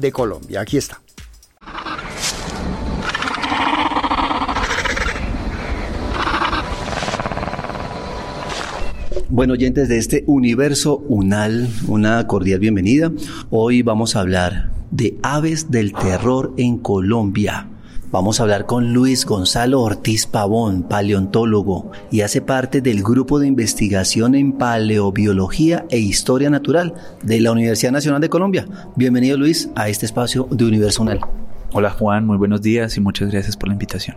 de Colombia. Aquí está. Bueno, oyentes de este universo unal, una cordial bienvenida. Hoy vamos a hablar de aves del terror en Colombia. Vamos a hablar con Luis Gonzalo Ortiz Pavón, paleontólogo, y hace parte del grupo de investigación en paleobiología e historia natural de la Universidad Nacional de Colombia. Bienvenido, Luis, a este espacio de Universo Unal. Hola, Juan, muy buenos días y muchas gracias por la invitación.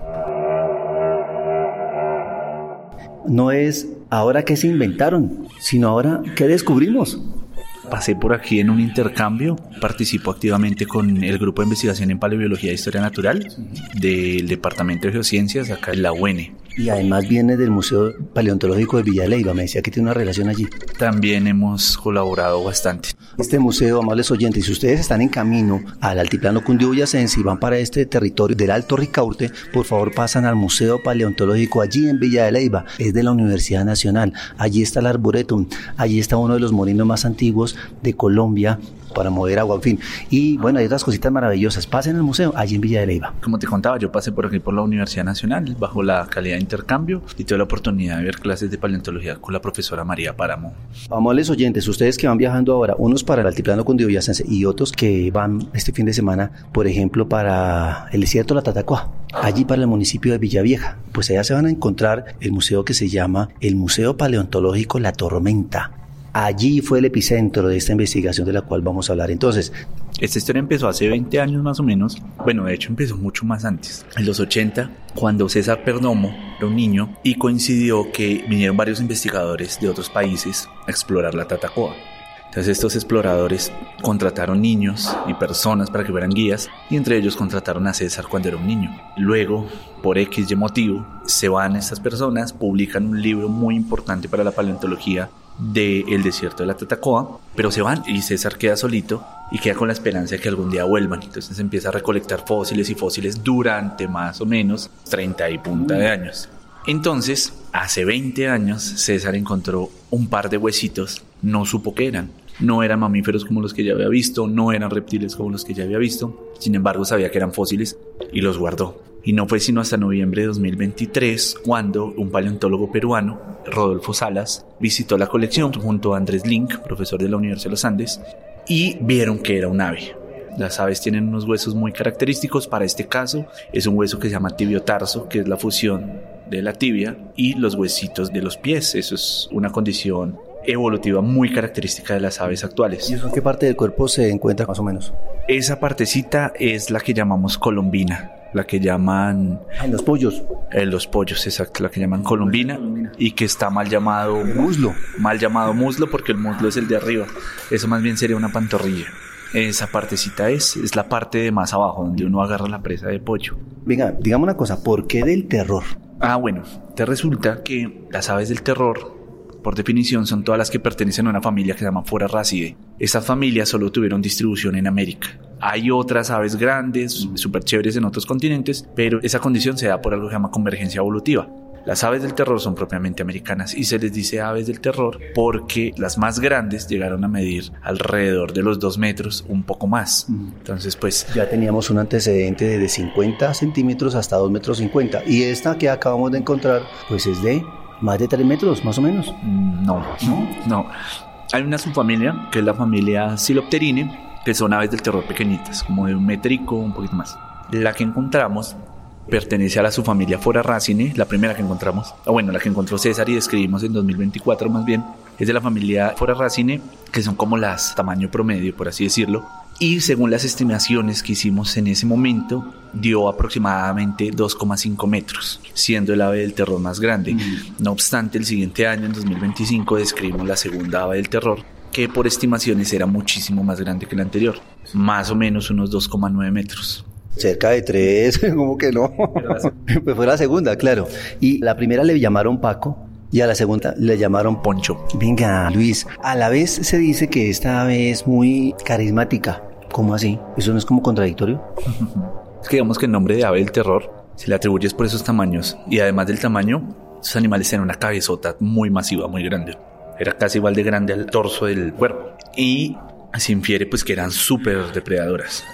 No es ahora qué se inventaron, sino ahora qué descubrimos. Pasé por aquí en un intercambio, participo activamente con el grupo de investigación en paleobiología e historia natural del Departamento de Geociencias acá en la UN. Y además viene del Museo Paleontológico de Villa de Leyva, me decía que tiene una relación allí. También hemos colaborado bastante. Este museo, amables oyentes, si ustedes están en camino al altiplano cundiboyacense y van para este territorio del Alto Ricaurte, por favor pasan al Museo Paleontológico allí en Villa de Leyva, es de la Universidad Nacional. Allí está el Arboretum, allí está uno de los molinos más antiguos de Colombia para mover agua, en fin. Y bueno, hay otras cositas maravillosas. Pasen al museo allí en Villa de Leyva. Como te contaba, yo pasé por aquí por la Universidad Nacional bajo la calidad de intercambio y tuve la oportunidad de ver clases de paleontología con la profesora María Páramo. Amables oyentes, ustedes que van viajando ahora, unos para el altiplano cundiboyacense y otros que van este fin de semana, por ejemplo, para el desierto de la Tatacoa, allí para el municipio de Villavieja, pues allá se van a encontrar el museo que se llama el Museo Paleontológico La Tormenta. Allí fue el epicentro de esta investigación de la cual vamos a hablar. Entonces, esta historia empezó hace 20 años más o menos. Bueno, de hecho empezó mucho más antes. En los 80, cuando César Perdomo era un niño y coincidió que vinieron varios investigadores de otros países a explorar la Tatacoa. Entonces estos exploradores contrataron niños y personas para que fueran guías y entre ellos contrataron a César cuando era un niño. Luego, por X y motivo, se van estas personas, publican un libro muy importante para la paleontología del desierto de la Tatacoa, pero se van y César queda solito y queda con la esperanza de que algún día vuelvan. Entonces empieza a recolectar fósiles y fósiles durante más o menos 30 y punta de años. Entonces, hace 20 años, César encontró un par de huesitos, no supo qué eran. No eran mamíferos como los que ya había visto, no eran reptiles como los que ya había visto. Sin embargo, sabía que eran fósiles y los guardó. Y no fue sino hasta noviembre de 2023 cuando un paleontólogo peruano, Rodolfo Salas, visitó la colección junto a Andrés Link, profesor de la Universidad de los Andes, y vieron que era un ave. Las aves tienen unos huesos muy característicos. Para este caso es un hueso que se llama tibiotarso, que es la fusión de la tibia y los huesitos de los pies. Eso es una condición evolutiva muy característica de las aves actuales. ¿Y eso en qué parte del cuerpo se encuentra más o menos? Esa partecita es la que llamamos colombina, la que llaman... En los pollos. Los pollos, exacto, la que llaman colombina y que está mal llamado muslo. Mal llamado muslo porque el muslo es el de arriba. Eso más bien sería una pantorrilla. Esa partecita es la parte de más abajo donde uno agarra la presa de pollo. Venga, digamos una cosa, ¿por qué del terror? Bueno, te resulta que las aves del terror, por definición, son todas las que pertenecen a una familia que se llama Forarracidae. Estas familias solo tuvieron distribución en América. Hay otras aves grandes, súper chéveres en otros continentes, pero esa condición se da por algo que se llama convergencia evolutiva. Las aves del terror son propiamente americanas y se les dice aves del terror porque las más grandes llegaron a medir alrededor de los 2 metros, un poco más. Entonces, pues... Ya teníamos un antecedente de 50 centímetros hasta 2,50 metros. Y esta que acabamos de encontrar, pues es de más de 3 metros, más o menos. No. Hay una subfamilia, que es la familia Silopterine, que son aves del terror pequeñitas, como de 1 metrico, un poquito más. La que encontramos pertenece a la subfamilia Forarracinae, la primera que encontramos, la que encontró César y describimos en 2024 más bien, es de la familia Forarracinae, que son como las tamaño promedio, por así decirlo, y según las estimaciones que hicimos en ese momento, dio aproximadamente 2,5 metros, siendo el ave del terror más grande. No obstante, el siguiente año, en 2025, describimos la segunda ave del terror, que por estimaciones era muchísimo más grande que la anterior, más o menos unos 2,9 metros. Cerca de 3, ¿cómo que no? Pues fue la segunda, claro. Y la primera le llamaron Paco y a la segunda le llamaron Poncho. Venga, Luis, a la vez se dice que esta ave es muy carismática. ¿Cómo así? ¿Eso no es como contradictorio? Es que digamos que el nombre de ave del terror se le atribuye por esos tamaños y además del tamaño, esos animales tenían una cabezota muy masiva, muy grande. Era casi igual de grande al torso del cuerpo y se infiere pues que eran súper depredadoras.